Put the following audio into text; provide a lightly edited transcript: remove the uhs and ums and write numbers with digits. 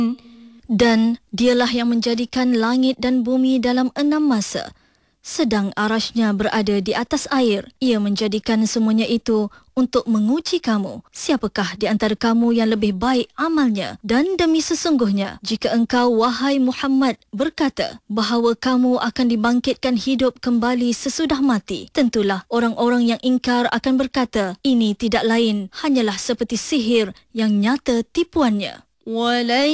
Dan dialah yang menjadikan langit dan bumi dalam 6 masa. Sedang arasy-Nya berada di atas air. Ia menjadikan semuanya itu untuk menguji kamu. Siapakah di antara kamu yang lebih baik amalnya? Dan demi sesungguhnya, jika engkau, wahai Muhammad, berkata bahawa kamu akan dibangkitkan hidup kembali sesudah mati, tentulah orang-orang yang ingkar akan berkata, ini tidak lain hanyalah seperti sihir yang nyata tipuannya.